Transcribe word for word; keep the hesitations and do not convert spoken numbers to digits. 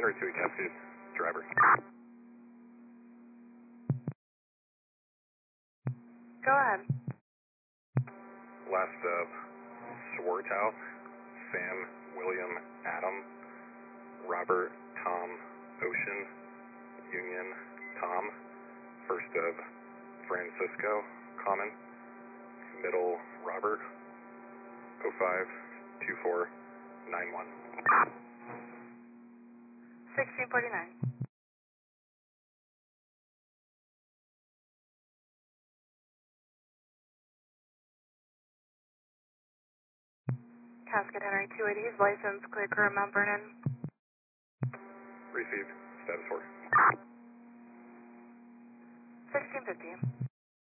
Henry two Cascade, driver. Go ahead. Last of Swartow, Sam, William, Adam, Robert, Tom, Ocean, Union, Tom. First of Francisco, Common. Middle, Robert, oh five two four nine one. sixteen forty-nine. Cascade Henry two eighties, license clear current Mount Vernon. Received. Status four. sixteen fifty.